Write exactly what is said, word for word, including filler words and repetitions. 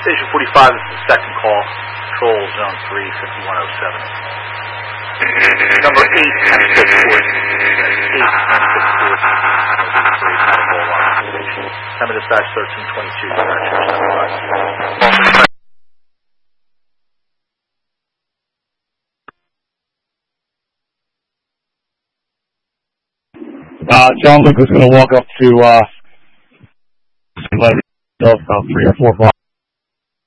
Station forty-five, this is the second call. Control zone three, fifty-one oh seven. Number eight, Hempstead Court. eight, Hempstead Court. Medical alarm station. Number dispatch thirteen twenty-two. Uh, John Luke is going to walk up to, uh, about three or four blocks.